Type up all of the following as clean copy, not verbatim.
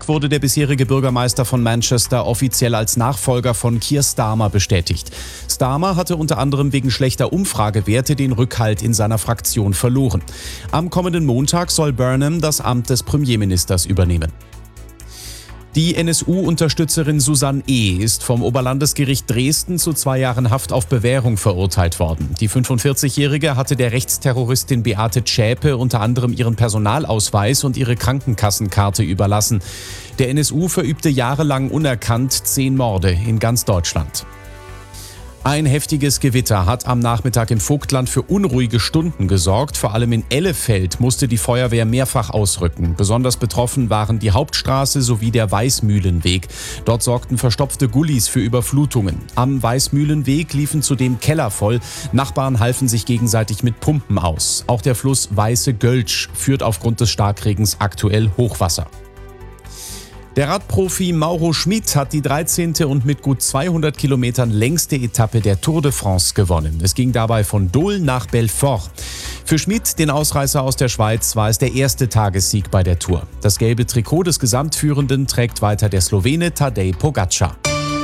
Montag wurde der bisherige Bürgermeister von Manchester offiziell als Nachfolger von Keir Starmer bestätigt. Starmer hatte unter anderem wegen schlechter Umfragewerte den Rückhalt in seiner Fraktion verloren. Am kommenden Montag soll Burnham das Amt des Premierministers übernehmen. Die NSU-Unterstützerin Susanne E. ist vom Oberlandesgericht Dresden zu 2 Jahren Haft auf Bewährung verurteilt worden. Die 45-Jährige hatte der Rechtsterroristin Beate Zschäpe unter anderem ihren Personalausweis und ihre Krankenkassenkarte überlassen. Der NSU verübte jahrelang unerkannt 10 Morde in ganz Deutschland. Ein heftiges Gewitter hat am Nachmittag im Vogtland für unruhige Stunden gesorgt. Vor allem in Ellefeld musste die Feuerwehr mehrfach ausrücken. Besonders betroffen waren die Hauptstraße sowie der Weißmühlenweg. Dort sorgten verstopfte Gullis für Überflutungen. Am Weißmühlenweg liefen zudem Keller voll. Nachbarn halfen sich gegenseitig mit Pumpen aus. Auch der Fluss Weiße Göltsch führt aufgrund des Starkregens aktuell Hochwasser. Der Radprofi Mauro Schmid hat die 13. und mit gut 200 Kilometern längste Etappe der Tour de France gewonnen. Es ging dabei von Dole nach Belfort. Für Schmid, den Ausreißer aus der Schweiz, war es der erste Tagessieg bei der Tour. Das gelbe Trikot des Gesamtführenden trägt weiter der Slowene Tadej Pogačar.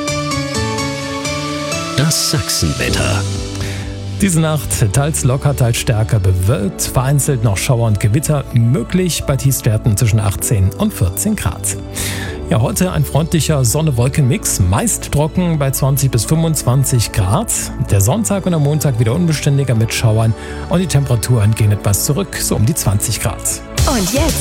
Das Sachsenwetter. Diese Nacht teils locker, teils stärker bewölkt, vereinzelt noch Schauer und Gewitter möglich bei Tiefstwerten zwischen 18 und 14 Grad. Ja, heute ein freundlicher Sonne-Wolken-Mix, meist trocken bei 20 bis 25 Grad. Der Sonntag und der Montag wieder unbeständiger mit Schauern und die Temperaturen gehen etwas zurück, so um die 20 Grad. Und jetzt